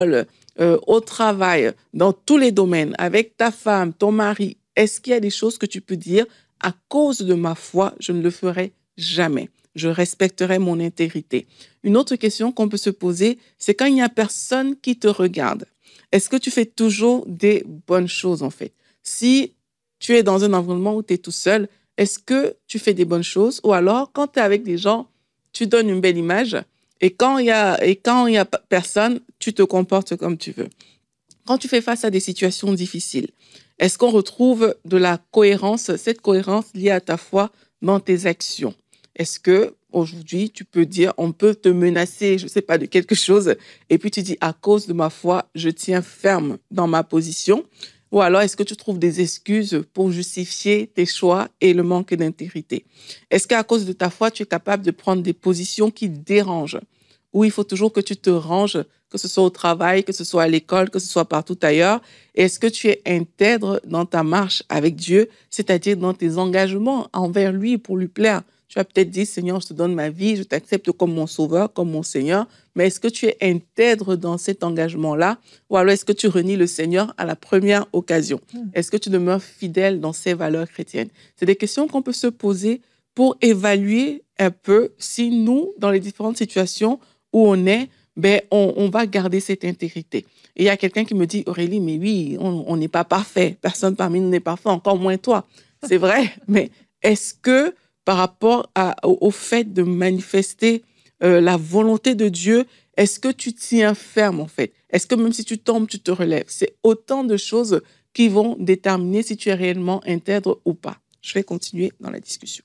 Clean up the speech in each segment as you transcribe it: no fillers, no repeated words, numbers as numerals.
au travail, dans tous les domaines, avec ta femme, ton mari, est-ce qu'il y a des choses que tu peux dire à cause de ma foi, je ne le ferai jamais. Je respecterai mon intégrité. Une autre question qu'on peut se poser, c'est quand il n'y a personne qui te regarde. Est-ce que tu fais toujours des bonnes choses, en fait? Si tu es dans un environnement où tu es tout seul, est-ce que tu fais des bonnes choses? Ou alors, quand tu es avec des gens, tu donnes une belle image et quand il y a personne, tu te comportes comme tu veux. Quand tu fais face à des situations difficiles, est-ce qu'on retrouve de la cohérence, cette cohérence liée à ta foi dans tes actions? Est-ce que aujourd'hui tu peux dire, on peut te menacer, je ne sais pas, de quelque chose, et puis tu dis, à cause de ma foi, je tiens ferme dans ma position? Ou alors, est-ce que tu trouves des excuses pour justifier tes choix et le manque d'intégrité? Est-ce qu'à cause de ta foi, tu es capable de prendre des positions qui dérangent? Ou il faut toujours que tu te ranges, que ce soit au travail, que ce soit à l'école, que ce soit partout ailleurs? Et est-ce que tu es intègre dans ta marche avec Dieu, c'est-à-dire dans tes engagements envers lui pour lui plaire? Tu vas peut-être dire, Seigneur, je te donne ma vie, je t'accepte comme mon sauveur, comme mon Seigneur, mais est-ce que tu es intègre dans cet engagement-là? Ou alors est-ce que tu renies le Seigneur à la première occasion? Est-ce que tu demeures fidèle dans ces valeurs chrétiennes? C'est des questions qu'on peut se poser pour évaluer un peu si nous, dans les différentes situations où on est, on va garder cette intégrité. Et il y a quelqu'un qui me dit, Aurélie, mais oui, on n'est pas parfait. Personne parmi nous n'est parfait, encore moins toi. C'est vrai, mais est-ce que par rapport au fait de manifester la volonté de Dieu, est-ce que tu tiens ferme en fait? Est-ce que même si tu tombes, tu te relèves? C'est autant de choses qui vont déterminer si tu es réellement intègre ou pas. Je vais continuer dans la discussion.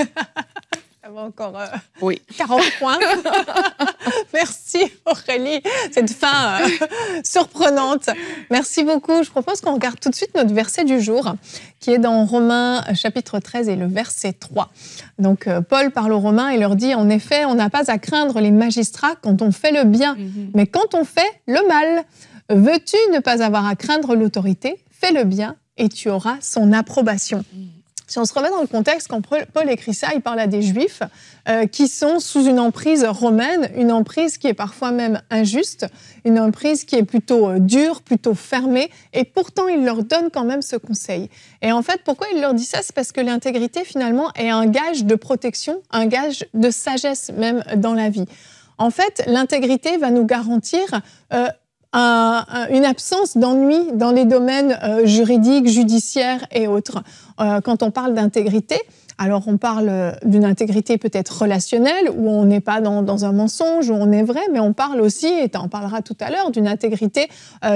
Ça va encore oui. 40 points. Merci Aurélie, cette fin surprenante. Merci beaucoup. Je propose qu'on regarde tout de suite notre verset du jour, qui est dans Romains chapitre 13 et le verset 3. Donc Paul parle aux Romains et leur dit, en effet, on n'a pas à craindre les magistrats quand on fait le bien, mais quand on fait le mal. Veux-tu ne pas avoir à craindre l'autorité? Fais le bien et tu auras son approbation. Si on se remet dans le contexte, quand Paul écrit ça, il parle à des Juifs qui sont sous une emprise romaine, une emprise qui est parfois même injuste, une emprise qui est plutôt dure, plutôt fermée, et pourtant il leur donne quand même ce conseil. Et en fait, pourquoi il leur dit ça? C'est parce que l'intégrité, finalement, est un gage de protection, un gage de sagesse même dans la vie. En fait, l'intégrité va nous garantir une absence d'ennui dans les domaines juridiques, judiciaires et autres. Quand on parle d'intégrité, alors on parle d'une intégrité peut-être relationnelle, où on n'est pas dans un mensonge, où on est vrai, mais on parle aussi, et tu en parleras tout à l'heure, d'une intégrité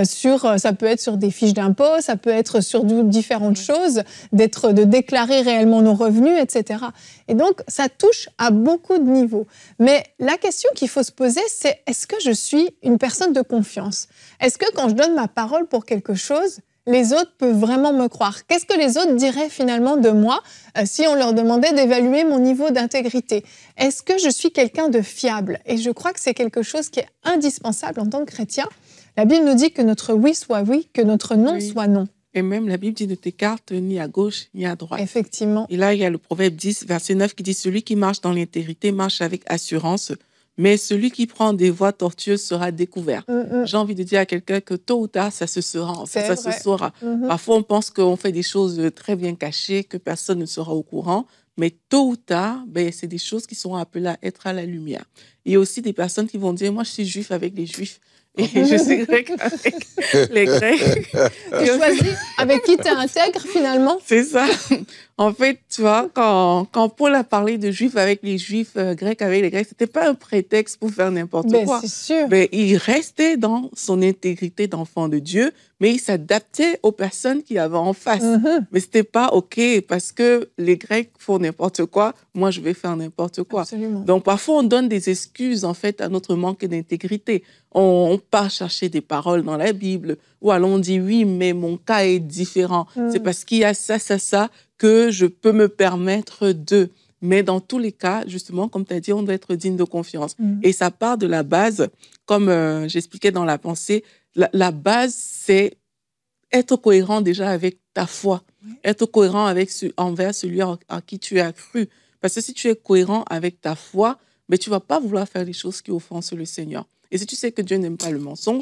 ça peut être sur des fiches d'impôt, ça peut être sur différentes choses, de déclarer réellement nos revenus, etc. Et donc, ça touche à beaucoup de niveaux. Mais la question qu'il faut se poser, c'est est-ce que je suis une personne de confiance? Est-ce que quand je donne ma parole pour quelque chose, les autres peuvent vraiment me croire? Qu'est-ce que les autres diraient finalement de moi si on leur demandait d'évaluer mon niveau d'intégrité? Est-ce que je suis quelqu'un de fiable? Et je crois que c'est quelque chose qui est indispensable en tant que chrétien. La Bible nous dit que notre oui soit oui, que notre non soit non. Et même la Bible dit ne t'écarte ni à gauche ni à droite. Effectivement. Et là, il y a le Proverbe 10, verset 9 qui dit « Celui qui marche dans l'intégrité marche avec assurance, mais celui qui prend des voies tortueuses sera découvert. » J'ai envie de dire à quelqu'un que tôt ou tard, ça se sera. Ça se saura. Parfois, on pense qu'on fait des choses très bien cachées, que personne ne sera au courant, mais tôt ou tard, c'est des choses qui sont appelées à être à la lumière. Il y a aussi des personnes qui vont dire « Moi, je suis juif avec les juifs. » Et je suis grec avec les Grecs. Tu choisis avec qui tu es intègre, finalement. C'est ça. En fait, tu vois, quand Paul a parlé de juifs avec les juifs, grecs avec les grecs, ce n'était pas un prétexte pour faire n'importe quoi. C'est sûr. Il restait dans son intégrité d'enfant de Dieu, mais il s'adaptait aux personnes qu'il avait en face. Mais ce n'était pas OK, parce que les Grecs font n'importe quoi, moi je vais faire n'importe quoi. Absolument. Donc parfois, on donne des excuses en fait à notre manque d'intégrité. On part chercher des paroles dans la Bible, ou alors on dit oui, mais mon cas est différent. C'est parce qu'il y a ça, que je peux me permettre de. Mais dans tous les cas, justement, comme tu as dit, on doit être digne de confiance. Et ça part de la base, comme j'expliquais dans la pensée, la base, c'est être cohérent déjà avec ta foi, être cohérent envers celui en qui tu as cru. Parce que si tu es cohérent avec ta foi, tu ne vas pas vouloir faire des choses qui offensent le Seigneur. Et si tu sais que Dieu n'aime pas le mensonge,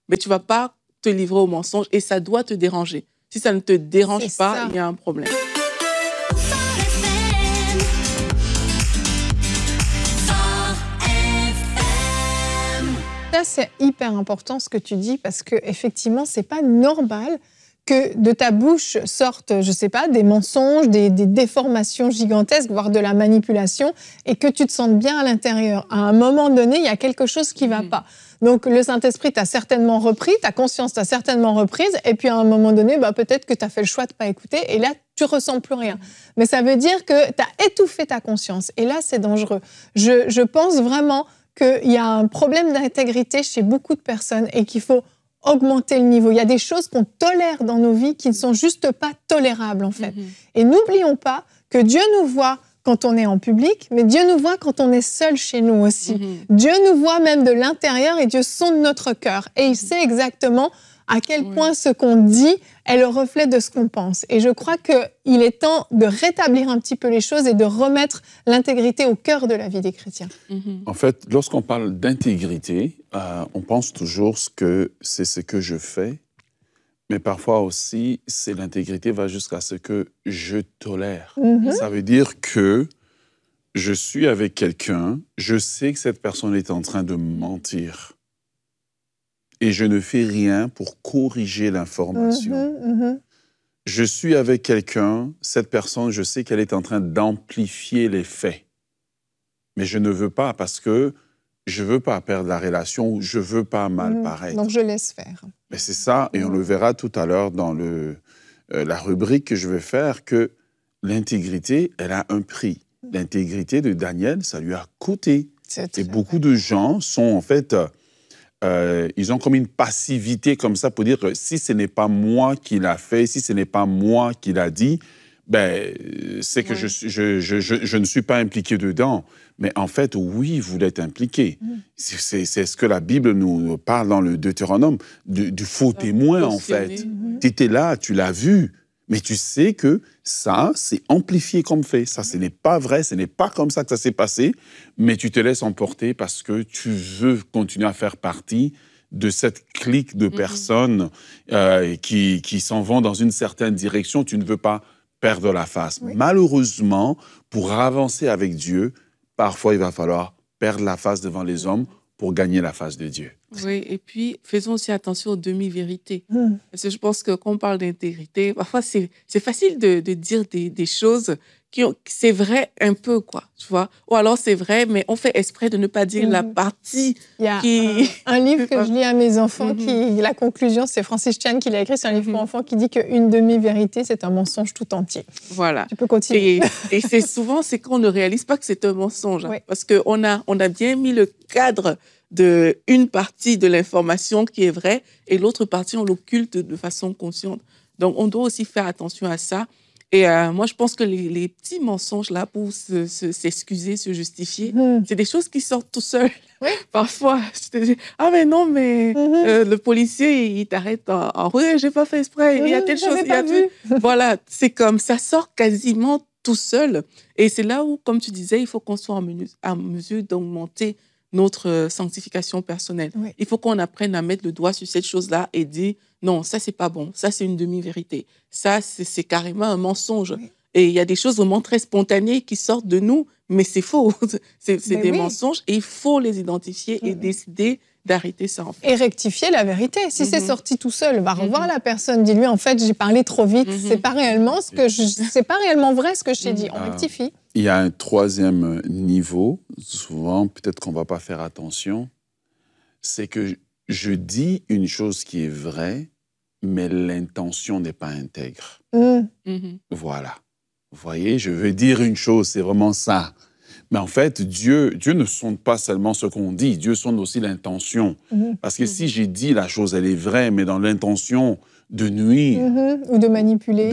mais tu ne vas pas te livrer au mensonge et ça doit te déranger. Si ça ne te dérange pas, il y a un problème. Ça, c'est hyper important ce que tu dis parce qu'effectivement, ce n'est pas normal que de ta bouche sortent, je ne sais pas, des mensonges, des déformations gigantesques, voire de la manipulation, et que tu te sentes bien à l'intérieur. À un moment donné, il y a quelque chose qui ne va pas. Donc, le Saint-Esprit t'a certainement repris, ta conscience t'a certainement reprise, et puis à un moment donné, peut-être que tu as fait le choix de ne pas écouter, et là, tu ne ressens plus rien. Mais ça veut dire que tu as étouffé ta conscience, et là, c'est dangereux. Je pense vraiment qu'il y a un problème d'intégrité chez beaucoup de personnes et qu'il faut augmenter le niveau. Il y a des choses qu'on tolère dans nos vies qui ne sont juste pas tolérables, en fait. Et n'oublions pas que Dieu nous voit quand on est en public, mais Dieu nous voit quand on est seul chez nous aussi. Dieu nous voit même de l'intérieur et Dieu sonde notre cœur. Et il sait exactement à quel point ce qu'on dit est le reflet de ce qu'on pense. Et je crois qu'il est temps de rétablir un petit peu les choses et de remettre l'intégrité au cœur de la vie des chrétiens. En fait, lorsqu'on parle d'intégrité, on pense toujours que c'est ce que je fais, mais parfois aussi, c'est l'intégrité va jusqu'à ce que je tolère. Ça veut dire que je suis avec quelqu'un, je sais que cette personne est en train de mentir. Et je ne fais rien pour corriger l'information. Je suis avec quelqu'un, cette personne, je sais qu'elle est en train d'amplifier les faits. Mais je ne veux pas parce que je ne veux pas perdre la relation ou je ne veux pas mal paraître. Donc je laisse faire. Mais c'est ça, et on le verra tout à l'heure dans la rubrique que je vais faire, que l'intégrité, elle a un prix. L'intégrité de Daniel, ça lui a coûté. Et beaucoup de gens sont en fait... ils ont comme une passivité comme ça pour dire que si ce n'est pas moi qui l'a fait, si ce n'est pas moi qui l'a dit, c'est que je ne suis pas impliqué dedans. Mais en fait, oui, vous l'êtes impliqué. C'est ce que la Bible nous parle dans le Deutéronome, du faux témoin, en fait. Tu étais là, tu l'as vu, mais tu sais que ça, c'est amplifié comme fait. Ça, ce n'est pas vrai, ce n'est pas comme ça que ça s'est passé, mais tu te laisses emporter parce que tu veux continuer à faire partie de cette clique de personnes qui s'en vont dans une certaine direction. Tu ne veux pas perdre la face. Malheureusement, pour avancer avec Dieu, parfois, il va falloir perdre la face devant les hommes pour gagner la face de Dieu. Oui, et puis faisons aussi attention aux demi-vérités. Parce que je pense que quand on parle d'intégrité, parfois c'est facile de dire des choses c'est vrai un peu, quoi, tu vois. Ou alors c'est vrai, mais on fait exprès de ne pas dire la partie Il y a un livre que je lis à mes enfants, la conclusion, c'est Francis Chan qui l'a écrit, c'est un livre pour enfants qui dit qu'une demi-vérité, c'est un mensonge tout entier. Voilà. Tu peux continuer. Et c'est souvent, c'est qu'on ne réalise pas que c'est un mensonge. Parce qu'on a bien mis le cadre d'une partie de l'information qui est vraie et l'autre partie, on l'occulte de façon consciente. Donc, on doit aussi faire attention à ça. Et moi, je pense que les petits mensonges, là, pour s'excuser, se justifier, c'est des choses qui sortent tout seuls. Parfois, je te dis, ah, mais non, mais le policier, il t'arrête en rue, j'ai pas fait exprès, il y a telle chose, il y a tout. Voilà, c'est comme ça sort quasiment tout seul. Et c'est là où, comme tu disais, il faut qu'on soit en mesure d'augmenter notre sanctification personnelle. Il faut qu'on apprenne à mettre le doigt sur cette chose-là et dire non, ça c'est pas bon, ça c'est une demi-vérité, ça c'est carrément un mensonge. Et il y a des choses vraiment très spontanées qui sortent de nous, mais c'est faux, c'est des mensonges et il faut les identifier et décider d'arrêter ça. En fait. Et rectifier la vérité. Si c'est sorti tout seul, va revoir la personne, dis-lui en fait j'ai parlé trop vite, c'est pas réellement c'est pas réellement vrai ce que je t'ai dit. On rectifie. Il y a un troisième niveau, souvent peut-être qu'on va pas faire attention, c'est que je dis une chose qui est vraie, mais l'intention n'est pas intègre. Voilà. Vous voyez, je veux dire une chose, c'est vraiment ça. Mais en fait, Dieu ne sonde pas seulement ce qu'on dit, Dieu sonde aussi l'intention. Parce que si j'ai dit la chose, elle est vraie, mais dans l'intention de nuire ou de manipuler,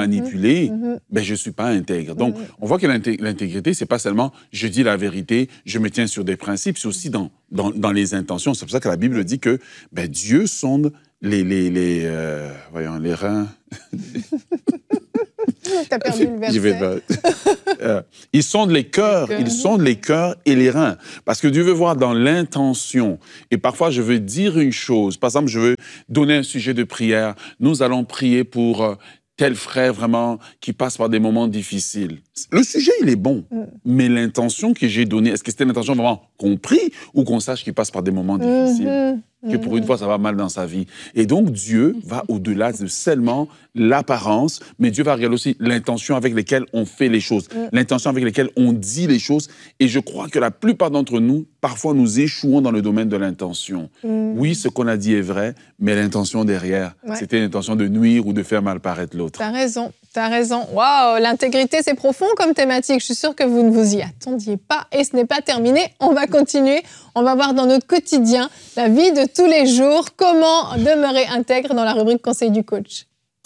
ben, je ne suis pas intègre. Donc, on voit que l'intégrité, ce n'est pas seulement je dis la vérité, je me tiens sur des principes, c'est aussi dans les intentions. C'est pour ça que la Bible dit que ben, Dieu sonde les reins. T'as perdu le verset. Ils sondent les cœurs, et les reins. Parce que Dieu veut voir dans l'intention. Et parfois, je veux dire une chose. Par exemple, je veux donner un sujet de prière. Nous allons prier pour tel frère vraiment qui passe par des moments difficiles. Le sujet, il est bon. Mais l'intention que j'ai donnée, est-ce que c'était l'intention vraiment qu'on prie ou qu'on sache qu'il passe par des moments difficiles? Que pour une fois, ça va mal dans sa vie. Et donc, Dieu va au-delà de seulement l'apparence, mais Dieu va regarder aussi l'intention avec laquelle on fait les choses, l'intention avec laquelle on dit les choses. Et je crois que la plupart d'entre nous, parfois, nous échouons dans le domaine de l'intention. Oui, ce qu'on a dit est vrai, mais l'intention derrière, c'était l'intention de nuire ou de faire mal paraître l'autre. T'as raison. Waouh, l'intégrité, c'est profond comme thématique. Je suis sûre que vous ne vous y attendiez pas. Et ce n'est pas terminé. On va continuer. On va voir dans notre quotidien, la vie de tous les jours, comment demeurer intègre dans la rubrique Conseil du coach.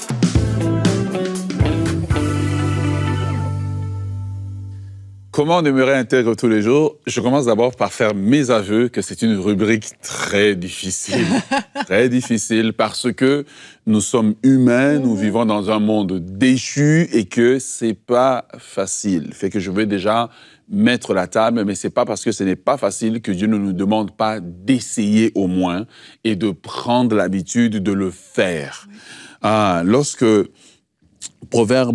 Comment demeurer intègre tous les jours? Je commence d'abord par faire mes aveux que c'est une rubrique très difficile. Très difficile parce que nous sommes humains, nous vivons dans un monde déchu et que c'est pas facile. Fait que je veux déjà mettre la table, mais c'est pas parce que ce n'est pas facile que Dieu ne nous demande pas d'essayer au moins et de prendre l'habitude de le faire. Lorsque Proverbe,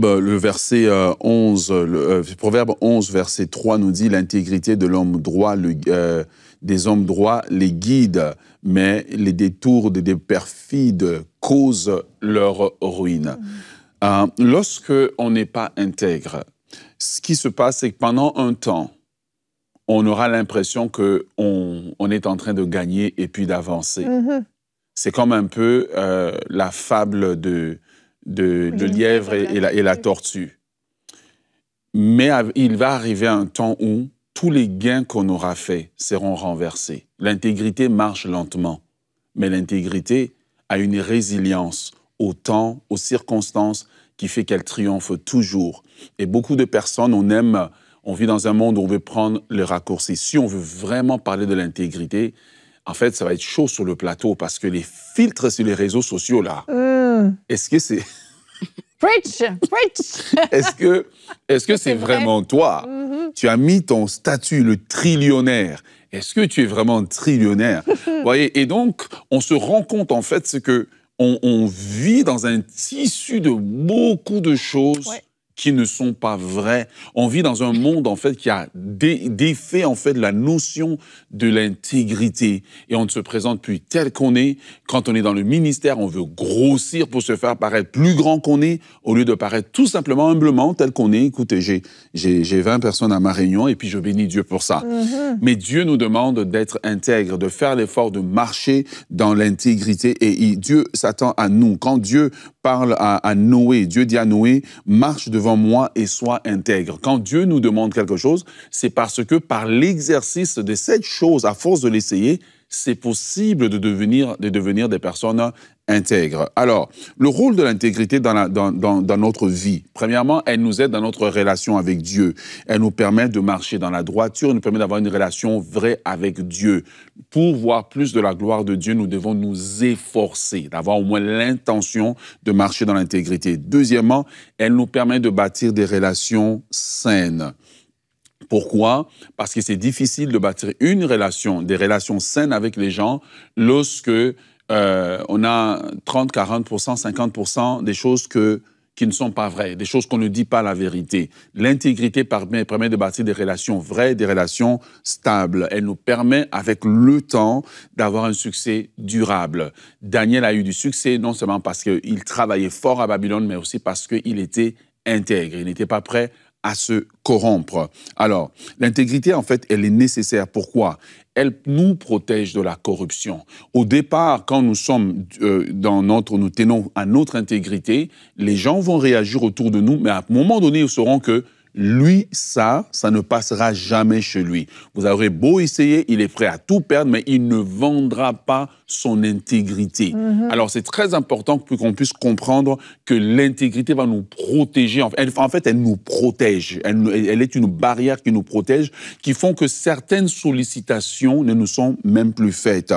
Proverbe 11, verset 3 nous dit « L'intégrité de l'homme droit, des hommes droits les guide, mais les détours des perfides causent leur ruine. » Lorsque on n'est pas intègre, ce qui se passe, c'est que pendant un temps, on aura l'impression qu'on est en train de gagner et puis d'avancer. C'est comme un peu la fable de lièvre et la tortue. Mais il va arriver un temps où tous les gains qu'on aura faits seront renversés. L'intégrité marche lentement, mais l'intégrité a une résilience au temps, aux circonstances, qui fait qu'elle triomphe toujours. Et beaucoup de personnes, on vit dans un monde où on veut prendre le raccourci. Si on veut vraiment parler de l'intégrité, en fait, ça va être chaud sur le plateau parce que les filtres sur les réseaux sociaux, là, est-ce que c'est... Preach! Est-ce que c'est vraiment toi? Tu as mis ton statut, le trillionnaire. Est-ce que tu es vraiment trillionnaire? Voyez, et donc, on se rend compte, en fait, c'est que on vit dans un tissu de beaucoup de choses qui ne sont pas vraies. On vit dans un monde, en fait, qui a défait, en fait, la notion de l'intégrité. Et on ne se présente plus tel qu'on est. Quand on est dans le ministère, on veut grossir pour se faire paraître plus grand qu'on est, au lieu de paraître tout simplement, humblement, tel qu'on est. Écoutez, j'ai 20 personnes à ma réunion et puis je bénis Dieu pour ça. Mais Dieu nous demande d'être intègre, de faire l'effort de marcher dans l'intégrité. Et Dieu s'attend à nous. Quand Dieu parle à Noé, Dieu dit à Noé, marche devant moi et sois intègre. Quand Dieu nous demande quelque chose, c'est parce que par l'exercice de cette chose, à force de l'essayer, c'est possible de devenir des personnes intègres. Alors, le rôle de l'intégrité dans notre vie, premièrement, elle nous aide dans notre relation avec Dieu. Elle nous permet de marcher dans la droiture, elle nous permet d'avoir une relation vraie avec Dieu. Pour voir plus de la gloire de Dieu, nous devons nous efforcer, d'avoir au moins l'intention de marcher dans l'intégrité. Deuxièmement, elle nous permet de bâtir des relations saines. Pourquoi? Parce que c'est difficile de bâtir des relations saines avec les gens lorsque on a 30, 40%, 50% des choses qui ne sont pas vraies, des choses qu'on ne dit pas la vérité. L'intégrité permet de bâtir des relations vraies, des relations stables. Elle nous permet, avec le temps, d'avoir un succès durable. Daniel a eu du succès non seulement parce qu'il travaillait fort à Babylone, mais aussi parce qu'il était intègre. Il n'était pas prêt à se corrompre. Alors, l'intégrité, en fait, elle est nécessaire. Pourquoi? Elle nous protège de la corruption. Au départ, quand nous sommes nous tenons à notre intégrité, les gens vont réagir autour de nous, mais à un moment donné, ils sauront que lui, ça ne passera jamais chez lui. Vous aurez beau essayer, il est prêt à tout perdre, mais il ne vendra pas son intégrité. Alors, c'est très important qu'on puisse comprendre que l'intégrité va nous protéger. En fait, elle nous protège. Elle est une barrière qui nous protège, qui font que certaines sollicitations ne nous sont même plus faites.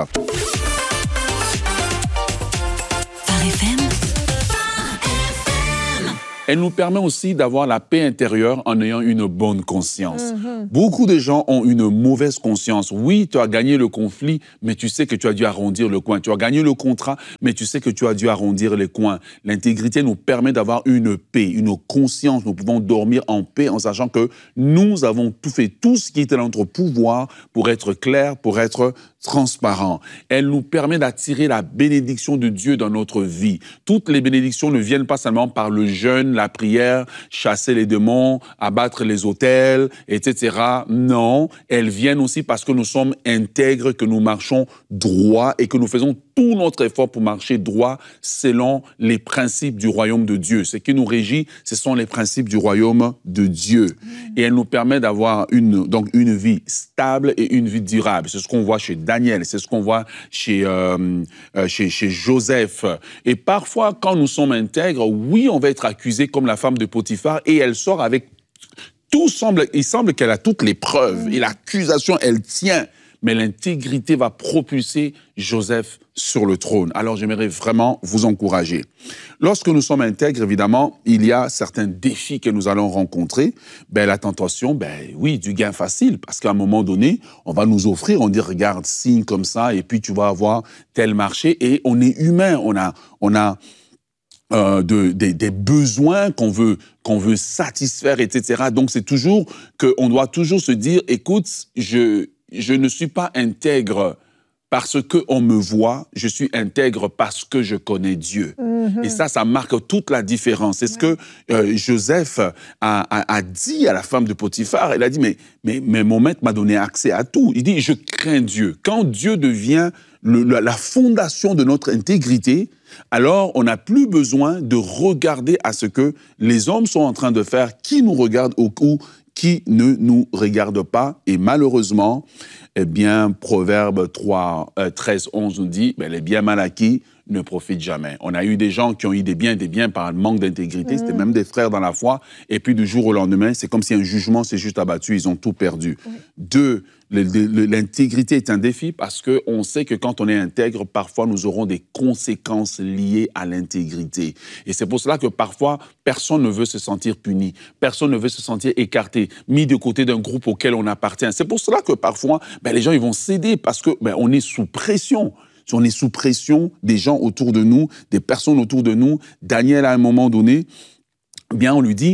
Elle nous permet aussi d'avoir la paix intérieure en ayant une bonne conscience. Beaucoup de gens ont une mauvaise conscience. Oui, tu as gagné le conflit, mais tu sais que tu as dû arrondir le coin. Tu as gagné le contrat, mais tu sais que tu as dû arrondir les coins. L'intégrité nous permet d'avoir une paix, une conscience. Nous pouvons dormir en paix en sachant que nous avons tout ce qui est à notre pouvoir pour être clair, pour être transparent. Elle nous permet d'attirer la bénédiction de Dieu dans notre vie. Toutes les bénédictions ne viennent pas seulement par le jeûne, la prière, chasser les démons, abattre les autels, etc. Non, elles viennent aussi parce que nous sommes intègres, que nous marchons droit et que nous faisons tout notre effort pour marcher droit selon les principes du royaume de Dieu. Ce qui nous régit, ce sont les principes du royaume de Dieu. Et elle nous permet d'avoir une vie stable et une vie durable. C'est ce qu'on voit chez Daniel, c'est ce qu'on voit chez Joseph. Et parfois, quand nous sommes intègres, oui, on va être accusé comme la femme de Potiphar et elle sort avec il semble qu'elle a toutes les preuves et l'accusation, elle tient. Mais l'intégrité va propulser Joseph sur le trône. Alors, j'aimerais vraiment vous encourager. Lorsque nous sommes intègres, évidemment, il y a certains défis que nous allons rencontrer. La tentation, oui, du gain facile, parce qu'à un moment donné, on va nous offrir, on dit, regarde, signe comme ça, et puis tu vas avoir tel marché. Et on est humain, on a des besoins qu'on veut satisfaire, etc. Donc, c'est toujours qu'on doit toujours se dire, écoute, je ne suis pas intègre parce qu'on me voit, je suis intègre parce que je connais Dieu. Et ça marque toute la différence. C'est ce que Joseph a dit à la femme de Potiphar. Elle a dit, mais mon maître m'a donné accès à tout. Il dit, je crains Dieu. Quand Dieu devient la fondation de notre intégrité, alors on n'a plus besoin de regarder à ce que les hommes sont en train de faire, qui nous regarde ou qui ne nous regarde pas. Et malheureusement, Proverbe 13, 11 nous dit, les biens mal acquis ne profitent jamais. On a eu des gens qui ont eu des biens par manque d'intégrité, c'était même des frères dans la foi, et puis du jour au lendemain, c'est comme si un jugement s'est juste abattu, ils ont tout perdu. 2, l'intégrité est un défi parce qu'on sait que quand on est intègre, parfois nous aurons des conséquences liées à l'intégrité. Et c'est pour cela que parfois, personne ne veut se sentir puni, personne ne veut se sentir écarté, mis de côté d'un groupe auquel on appartient. C'est pour cela que parfois, les gens ils vont céder parce que on est sous pression. On est sous pression des gens autour de nous, des personnes autour de nous. Daniel, à un moment donné, on lui dit,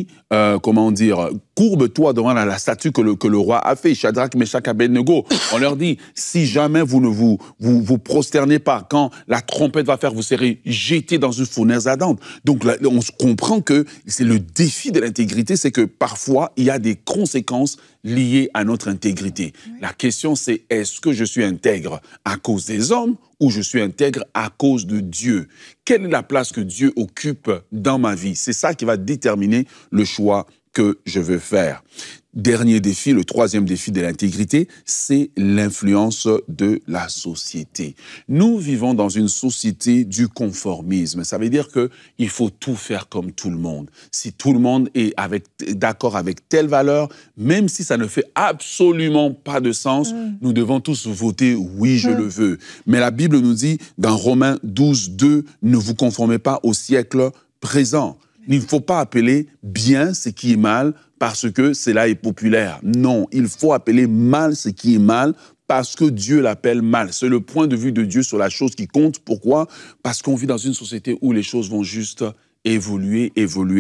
courbe-toi devant la statue que le roi a fait, Shadrach, Meshach, Abednego. On leur dit, si jamais vous ne vous prosternez pas, quand la trompette va faire, vous serez jetés dans une fournaise ardente. Donc là, on comprend que c'est le défi de l'intégrité, c'est que parfois, il y a des conséquences liées à notre intégrité. La question, c'est, est-ce que je suis intègre à cause des hommes ou je suis intègre à cause de Dieu? Quelle est la place que Dieu occupe dans ma vie? C'est ça qui va déterminer le choix que je veux faire. Dernier défi, le 3e défi de l'intégrité, c'est l'influence de la société. Nous vivons dans une société du conformisme. Ça veut dire qu'il faut tout faire comme tout le monde. Si tout le monde est d'accord avec telle valeur, même si ça ne fait absolument pas de sens, nous devons tous voter « oui, je le veux ». Mais la Bible nous dit, dans Romains 12, 2, « ne vous conformez pas au siècle présent ». Il ne faut pas appeler bien ce qui est mal parce que cela est populaire. Non, il faut appeler mal ce qui est mal parce que Dieu l'appelle mal. C'est le point de vue de Dieu sur la chose qui compte. Pourquoi? Parce qu'on vit dans une société où les choses vont juste évoluer.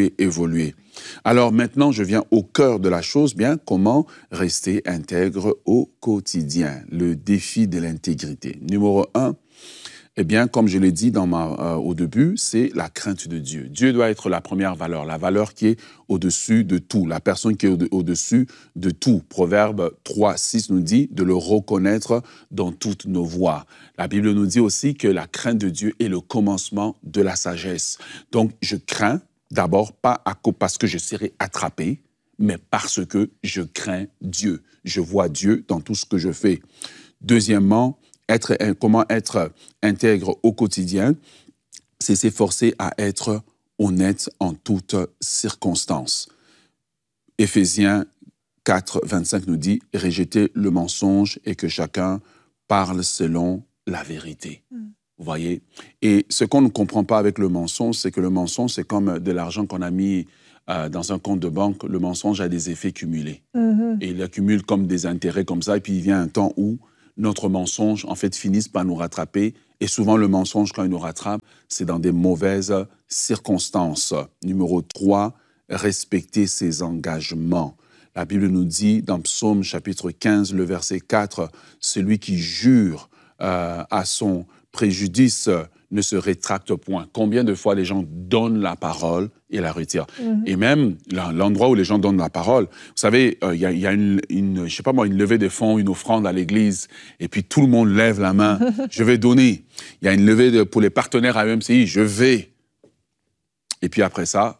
Alors maintenant, je viens au cœur de la chose, comment rester intègre au quotidien? Le défi de l'intégrité. Numéro 1, comme je l'ai dit au début, c'est la crainte de Dieu. Dieu doit être la première valeur, la valeur qui est au-dessus de tout, la personne qui est au-dessus de tout. Proverbe 3, 6 nous dit de le reconnaître dans toutes nos voies. La Bible nous dit aussi que la crainte de Dieu est le commencement de la sagesse. Donc, je crains d'abord pas parce que je serai attrapé, mais parce que je crains Dieu. Je vois Dieu dans tout ce que je fais. Deuxièmement, comment être intègre au quotidien, c'est s'efforcer à être honnête en toutes circonstances. Éphésiens 4, 25 nous dit « Rejetez le mensonge et que chacun parle selon la vérité ». Vous voyez? Et ce qu'on ne comprend pas avec le mensonge, c'est que le mensonge, c'est comme de l'argent qu'on a mis dans un compte de banque, le mensonge a des effets cumulés. Mhm. Et il accumule comme des intérêts comme ça. Et puis, il vient un temps où notre mensonge, en fait, finisse par nous rattraper. Et souvent, le mensonge, quand il nous rattrape, c'est dans des mauvaises circonstances. Numéro 3, respecter ses engagements. La Bible nous dit, dans Psaume chapitre 15, le verset 4, « Celui qui jure à son préjudice ne se rétracte point. » Combien de fois les gens donnent la parole et la retirent? Et même l'endroit où les gens donnent la parole, vous savez, il y a je sais pas moi, une levée de fonds, une offrande à l'église, et puis tout le monde lève la main. Je vais donner. Il y a une levée pour les partenaires à EMCI, je vais. Et puis après ça,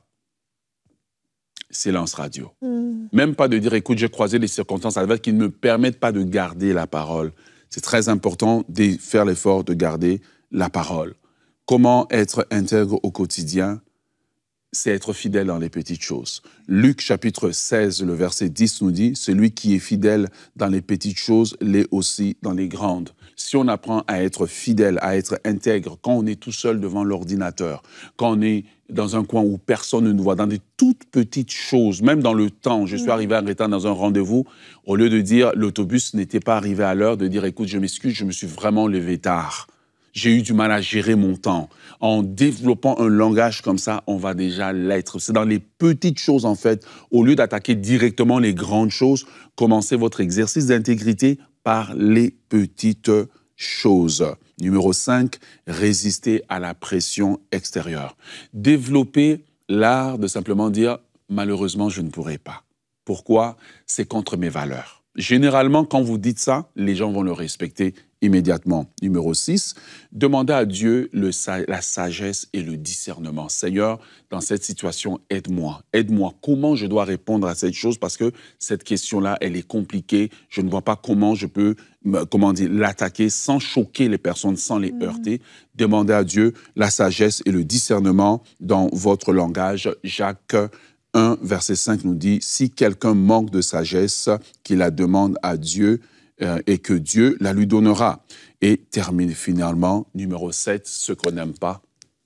silence radio. Même pas de dire, écoute, j'ai croisé les circonstances adverses qui ne me permettent pas de garder la parole. C'est très important de faire l'effort de garder la parole. Comment être intègre au quotidien? C'est être fidèle dans les petites choses. Luc chapitre 16, le verset 10 nous dit, « Celui qui est fidèle dans les petites choses l'est aussi dans les grandes. » Si on apprend à être fidèle, à être intègre, quand on est tout seul devant l'ordinateur, quand on est dans un coin où personne ne nous voit, dans des toutes petites choses, même dans le temps, je suis arrivé en retard dans un rendez-vous, au lieu de dire l'autobus n'était pas arrivé à l'heure, de dire écoute, je m'excuse, je me suis vraiment levé tard. J'ai eu du mal à gérer mon temps. En développant un langage comme ça, on va déjà l'être. C'est dans les petites choses, en fait, au lieu d'attaquer directement les grandes choses, commencez votre exercice d'intégrité par les petites choses. Numéro 5, résister à la pression extérieure. Développer l'art de simplement dire « malheureusement, je ne pourrai pas ». Pourquoi? C'est contre mes valeurs. Généralement, quand vous dites ça, les gens vont le respecter immédiatement. Numéro 6, demandez à Dieu la sagesse et le discernement. Seigneur, dans cette situation, aide-moi. Aide-moi. Comment je dois répondre à cette chose? Parce que cette question-là, elle est compliquée. Je ne vois pas comment je peux l'attaquer sans choquer les personnes, sans les heurter. Demandez à Dieu la sagesse et le discernement dans votre langage. Jacques 1, verset 5 nous dit « Si quelqu'un manque de sagesse, qu'il la demande à Dieu, et que Dieu la lui donnera. » Et termine finalement, numéro 7, ce qu'on n'aime pas.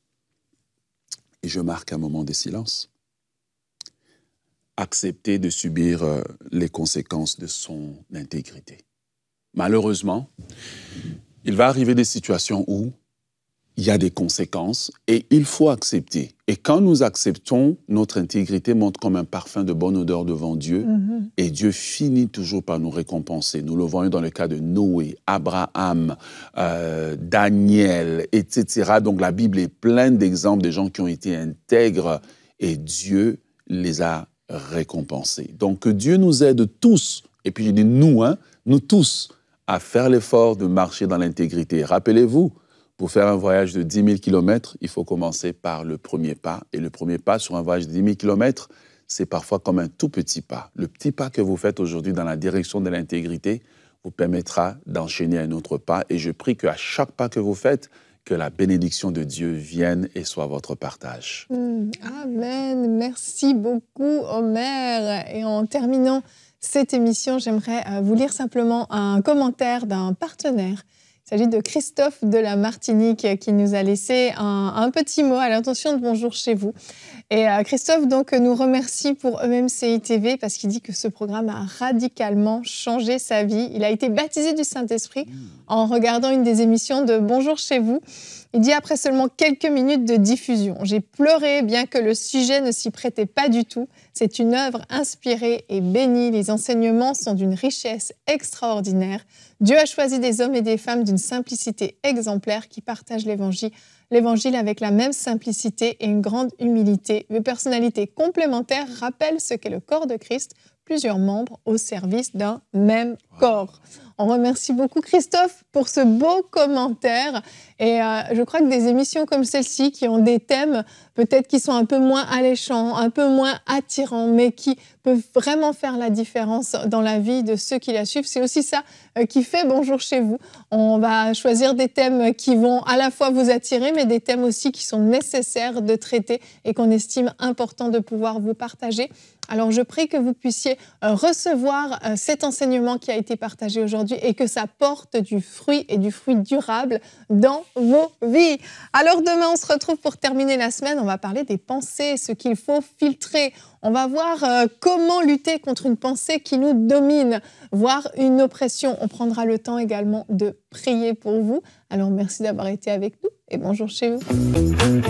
Et je marque un moment de silence. Accepter de subir les conséquences de son intégrité. Malheureusement, il va arriver des situations où il y a des conséquences et il faut accepter. Et quand nous acceptons, notre intégrité monte comme un parfum de bonne odeur devant Dieu et Dieu finit toujours par nous récompenser. Nous le voyons dans le cas de Noé, Abraham, Daniel, etc. Donc la Bible est pleine d'exemples de gens qui ont été intègres et Dieu les a récompensés. Donc que Dieu nous aide tous, et puis je dis nous, nous tous, à faire l'effort de marcher dans l'intégrité. Rappelez-vous, pour faire un voyage de 10 000 km, il faut commencer par le premier pas. Et le premier pas sur un voyage de 10 000 km, c'est parfois comme un tout petit pas. Le petit pas que vous faites aujourd'hui dans la direction de l'intégrité vous permettra d'enchaîner un autre pas. Et je prie qu'à chaque pas que vous faites, que la bénédiction de Dieu vienne et soit votre partage. Amen. Merci beaucoup, Omer. Et en terminant cette émission, j'aimerais vous lire simplement un commentaire d'un partenaire. Il s'agit de Christophe de la Martinique qui nous a laissé un petit mot à l'intention de Bonjour chez vous. Et Christophe donc, nous remercie pour EMCI TV parce qu'il dit que ce programme a radicalement changé sa vie. Il a été baptisé du Saint-Esprit en regardant une des émissions de Bonjour chez vous. Il dit après seulement quelques minutes de diffusion, j'ai pleuré bien que le sujet ne s'y prêtait pas du tout. C'est une œuvre inspirée et bénie. Les enseignements sont d'une richesse extraordinaire. Dieu a choisi des hommes et des femmes d'une simplicité exemplaire qui partagent l'Évangile avec la même simplicité et une grande humilité. Les personnalités complémentaires rappellent ce qu'est le corps de Christ, plusieurs membres au service d'un même corps. On remercie beaucoup Christophe pour ce beau commentaire. Et je crois que des émissions comme celle-ci, qui ont des thèmes peut-être qui sont un peu moins alléchants, un peu moins attirants, mais qui peuvent vraiment faire la différence dans la vie de ceux qui la suivent, c'est aussi ça qui fait Bonjour chez vous. On va choisir des thèmes qui vont à la fois vous attirer, mais des thèmes aussi qui sont nécessaires de traiter et qu'on estime important de pouvoir vous partager. Alors je prie que vous puissiez recevoir cet enseignement qui a été partagé aujourd'hui aujourd'hui et que ça porte du fruit et du fruit durable dans vos vies. Alors demain, on se retrouve pour terminer la semaine. On va parler des pensées, ce qu'il faut filtrer. On va voir comment lutter contre une pensée qui nous domine, voire une oppression. On prendra le temps également de prier pour vous. Alors merci d'avoir été avec nous et bonjour chez vous.